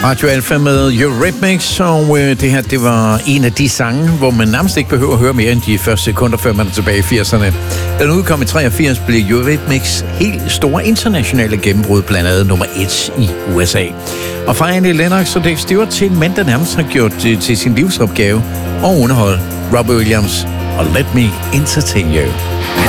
Radio Alfa med Eurythmics, og det her, det var en af de sange, hvor man nærmest ikke behøver at høre mere end de første sekunder, før man er tilbage i 80'erne. Den udkom i 83, blev Eurythmics helt store internationale gennembrud, blandt andet nummer 1 i USA. Og fra Annie Lennox og Dave Stewart til en mand, der nærmest har gjort det til sin livsopgave og underhold, Robbie Williams og Let Me Entertain You.